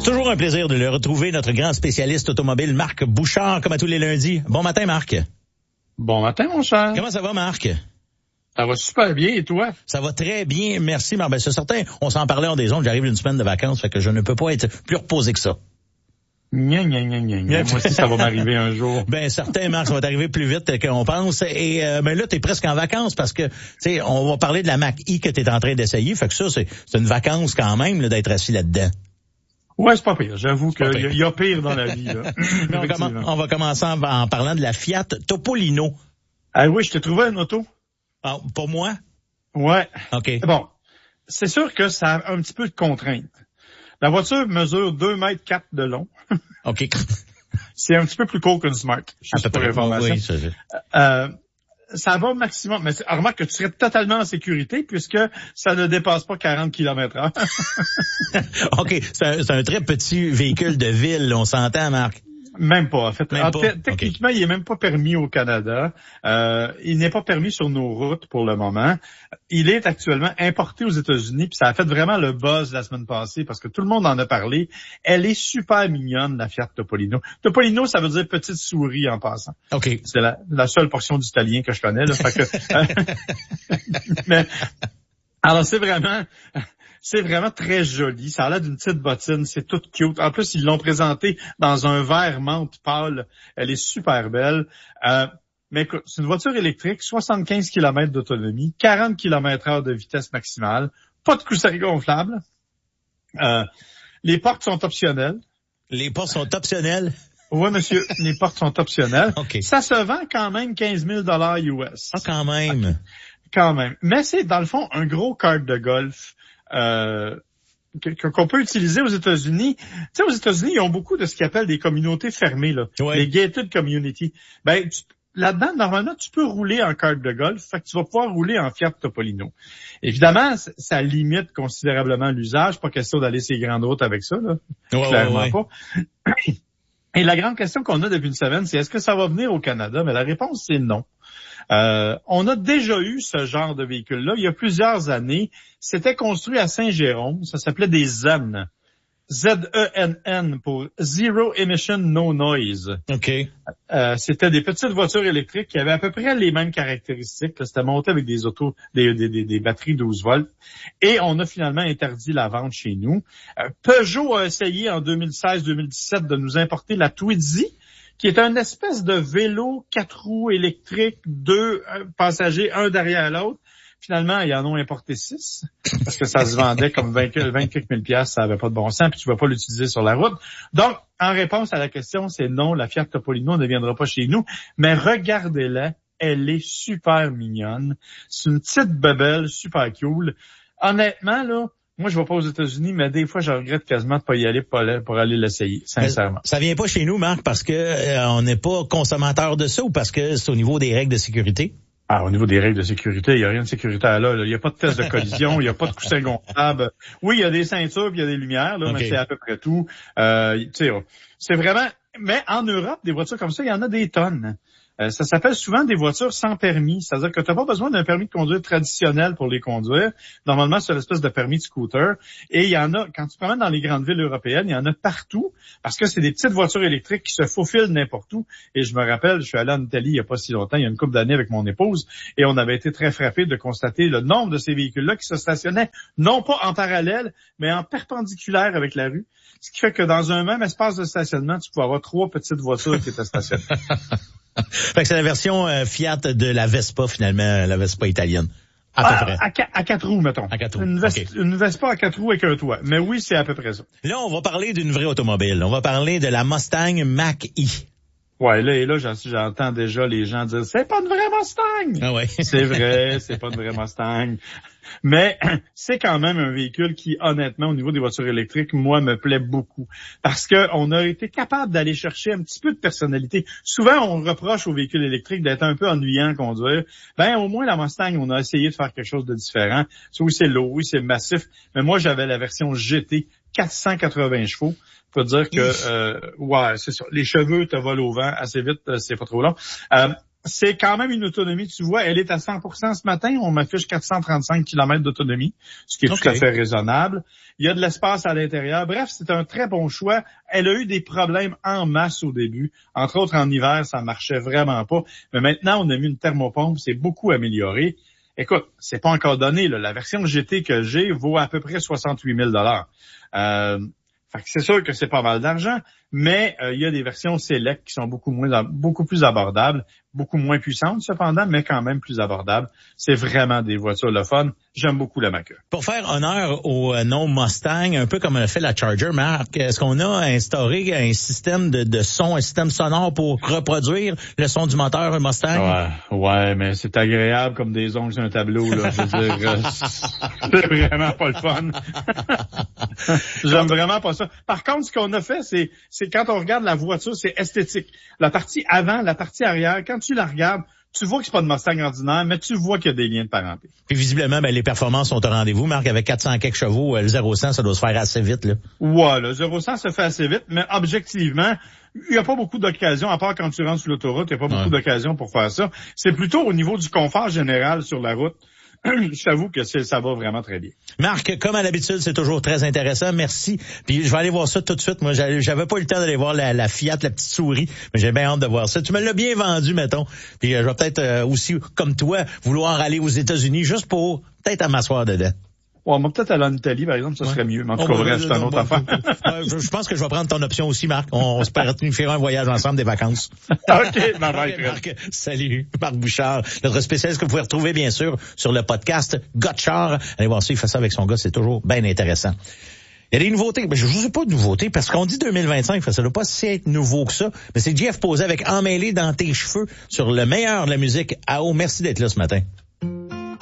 C'est toujours un plaisir de le retrouver, notre grand spécialiste automobile, Marc Bouchard, comme à tous les lundis. Bon matin, Marc. Bon matin, mon cher. Comment ça va, Marc? Ça va super bien, et toi? Ça va très bien, merci, Marc. Ben, c'est certain, on s'en parlait en des ondes, j'arrive d'une semaine de vacances, fait que je ne peux pas être plus reposé que ça. Gna. Moi aussi, ça va m'arriver un jour. Ben, certain, Marc, ça va t'arriver plus vite qu'on pense. Et ben là, t'es presque en vacances parce que, tu sais, on va parler de la Mach-E que t'es en train d'essayer. Fait que ça, c'est une vacance quand même là, d'être assis là-dedans. Ouais, c'est pas pire. J'avoue qu'il y a pire dans la vie. Là. on va commencer en parlant de la Fiat Topolino. Ah oui, je t'ai trouvé une auto. Ah, pour moi? Ouais. OK. Bon, c'est sûr que ça a un petit peu de contraintes. La voiture mesure 2,4 mètres de long. OK. C'est un petit peu plus court qu'une Smart. À peu près. Oui, ça va au maximum. Mais remarque que tu serais totalement en sécurité puisque ça ne dépasse pas 40 km/h. OK. C'est un très petit véhicule de ville, on s'entend, Marc. Même pas, en fait. Techniquement, okay. Il est même pas permis au Canada. Il n'est pas permis sur nos routes pour le moment. Il est actuellement importé aux États-Unis, puis ça a fait vraiment le buzz la semaine passée parce que tout le monde en a parlé. Elle est super mignonne, la Fiat Topolino. Topolino, ça veut dire petite souris en passant. OK. C'est la seule portion d'italien que je connais, là. Fait que, mais, alors c'est vraiment très joli. Ça a l'air d'une petite bottine. C'est tout cute. En plus, ils l'ont présentée dans un vert menthe pâle. Elle est super belle. Mais écoute, c'est une voiture électrique, 75 km d'autonomie, 40 km/h de vitesse maximale, pas de coussin gonflable. Les portes sont optionnelles. Les portes sont optionnelles? Oui, monsieur, les portes sont optionnelles. Okay. Ça se vend quand même 15 000 US. Ah, quand même. Okay. Quand même. Mais c'est, dans le fond, un gros kart de golf qu'on peut utiliser aux États-Unis. Tu sais, aux États-Unis, ils ont beaucoup de ce qu'ils appellent des communautés fermées, là. Ouais. Les gated community. Ben, là-dedans, normalement, tu peux rouler en kart de golf, fait que tu vas pouvoir rouler en Fiat Topolino. Évidemment, ça limite considérablement l'usage. Pas question d'aller ces grandes routes avec ça, là. Clairement pas. Et la grande question qu'on a depuis une semaine, c'est est-ce que ça va venir au Canada? Mais la réponse, c'est non. On a déjà eu ce genre de véhicule-là il y a plusieurs années. C'était construit à Saint-Jérôme. Ça s'appelait des ZENN. Z-E-N-N pour Zero Emission No Noise. OK. C'était des petites voitures électriques qui avaient à peu près les mêmes caractéristiques. C'était monté avec des batteries 12 volts. Et on a finalement interdit la vente chez nous. Peugeot a essayé en 2016-2017 de nous importer la Twizy, qui est une espèce de vélo 4 roues électriques, 2 passagers, un derrière l'autre. Finalement, ils en ont importé 6, parce que ça se vendait comme 20 quelques mille piastres, ça avait pas de bon sens, puis tu vas pas l'utiliser sur la route. Donc, en réponse à la question, c'est non, la Fiat Topolino ne viendra pas chez nous, mais regardez-la, elle est super mignonne. C'est une petite bebelle super cool. Honnêtement, là, moi, je vais pas aux États-Unis, mais des fois, je regrette quasiment de pas y aller pour aller l'essayer, sincèrement. Ça vient pas chez nous, Marc, parce que on n'est pas consommateur de ça ou parce que c'est au niveau des règles de sécurité? Ah, au niveau des règles de sécurité, il n'y a rien de sécuritaire là. Il n'y a pas de test de collision, il n'y a pas de coussin gonflable. Oui, il y a des ceintures, puis il y a des lumières, là, mais c'est à peu près tout. Tu sais, c'est vraiment... Mais en Europe, des voitures comme ça, il y en a des tonnes. Ça s'appelle souvent des voitures sans permis. C'est-à-dire que tu n'as pas besoin d'un permis de conduire traditionnel pour les conduire. Normalement, c'est une espèce de permis de scooter. Et il y en a, quand tu te promènes dans les grandes villes européennes, il y en a partout parce que c'est des petites voitures électriques qui se faufilent n'importe où. Et je me rappelle, je suis allé en Italie il n'y a pas si longtemps, il y a une couple d'années avec mon épouse, et on avait été très frappés de constater le nombre de ces véhicules-là qui se stationnaient non pas en parallèle, mais en perpendiculaire avec la rue. Ce qui fait que dans un même espace de stationnement, tu peux avoir 3 petites voitures qui étaient stationnées. Fait que c'est la version Fiat de la Vespa, finalement, la Vespa italienne. À peu près. À 4 roues, mettons. À 4 roues. Une Vespa à 4 roues avec un toit. Mais oui, c'est à peu près ça. Là, on va parler d'une vraie automobile. On va parler de la Mustang Mach-E. Ouais, là, j'entends déjà les gens dire, c'est pas une vraie Mustang! Ah ouais. C'est vrai, c'est pas une vraie Mustang. Mais c'est quand même un véhicule qui, honnêtement, au niveau des voitures électriques, moi, me plaît beaucoup. Parce que on a été capable d'aller chercher un petit peu de personnalité. Souvent, on reproche aux véhicules électriques d'être un peu ennuyant à conduire. Ben, au moins, la Mustang, on a essayé de faire quelque chose de différent. Oui, c'est lourd, oui, c'est massif. Mais moi, j'avais la version GT, 480 chevaux. Je peux dire que, ouais, c'est ça. Les cheveux te volent au vent assez vite, c'est pas trop long. c'est quand même une autonomie, tu vois, elle est à 100% ce matin, on m'affiche 435 km d'autonomie, ce qui est tout à fait raisonnable. Il y a de l'espace à l'intérieur. Bref, c'est un très bon choix. Elle a eu des problèmes en masse au début. Entre autres, en hiver, ça marchait vraiment pas. Mais maintenant, on a mis une thermopompe, c'est beaucoup amélioré. Écoute, c'est pas encore donné, là. La version GT que j'ai vaut à peu près 68 000 Fait que c'est sûr que c'est pas mal d'argent, mais il y a des versions Select qui sont beaucoup plus abordables, beaucoup moins puissantes cependant, mais quand même plus abordables. C'est vraiment des voitures le fun. J'aime beaucoup la Mach-E. Pour faire honneur au nom Mustang, un peu comme a fait la Charger, Marc, est-ce qu'on a instauré un système de son, un système sonore pour reproduire le son du moteur Mustang? Ouais, mais c'est agréable comme des ongles sur un tableau, là. Je veux dire, c'est vraiment pas le fun. J'aime vraiment pas ça. Par contre, ce qu'on a fait, c'est quand on regarde la voiture, c'est esthétique. La partie avant, la partie arrière, quand tu la regardes, tu vois que c'est pas de Mustang ordinaire, mais tu vois qu'il y a des liens de parenté. Puis visiblement, les performances sont au rendez-vous. Marc, avec 400 quelques chevaux, le 0-100, ça doit se faire assez vite, là. Ouais, le 0-100 se fait assez vite, mais objectivement, il n'y a pas beaucoup d'occasions, à part quand tu rentres sur l'autoroute, il n'y a pas beaucoup d'occasions pour faire ça. C'est plutôt au niveau du confort général sur la route. Je t'avoue que ça va vraiment très bien. Marc, comme à l'habitude, c'est toujours très intéressant. Merci. Puis je vais aller voir ça tout de suite. Moi, j'avais pas eu le temps d'aller voir la Fiat, la petite souris, mais j'ai bien hâte de voir ça. Tu me l'as bien vendu, mettons. Puis je vais peut-être aussi, comme toi, vouloir aller aux États-Unis juste pour peut-être m'asseoir dedans. Ouais, moi, peut-être aller en Italie, par exemple, ça serait mieux. Mais en tout cas, bref, c'est un autre affaire. Je pense que je vais prendre ton option aussi, Marc. On se planifierait un voyage ensemble, des vacances. OK, Marc. Salut, Marc Bouchard, notre spécialiste que vous pouvez retrouver, bien sûr, sur le podcast Gotchard. Allez voir ça, il fait ça avec son gars, c'est toujours bien intéressant. Il y a des nouveautés. Je ne sais pas de nouveautés, parce qu'on dit 2025, ça ne doit pas si être nouveau que ça. Mais c'est Jeff posé avec Emmêlé dans tes cheveux sur le meilleur de la musique. Merci d'être là ce matin.